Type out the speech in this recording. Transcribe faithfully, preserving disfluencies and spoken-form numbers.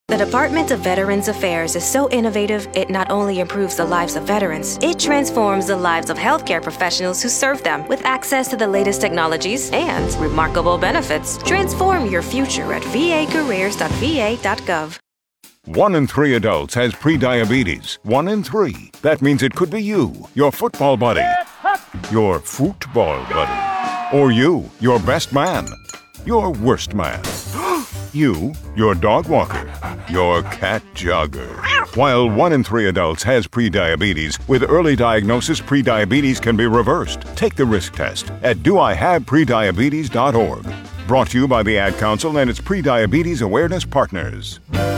The Department of Veterans Affairs is so innovative, it not only improves the lives of veterans, it transforms the lives of healthcare professionals who serve them with access to the latest technologies and remarkable benefits. Transform your future at v a careers dot v a dot gov. One in three adults has prediabetes. One in three. That means it could be you, your football buddy, your football buddy, or you, your best man, your worst man. You, your dog walker, your cat jogger. While one in three adults has prediabetes, with early diagnosis, prediabetes can be reversed. Take the risk test at do I have prediabetes dot org. Brought to you by the Ad Council and its Prediabetes Awareness Partners.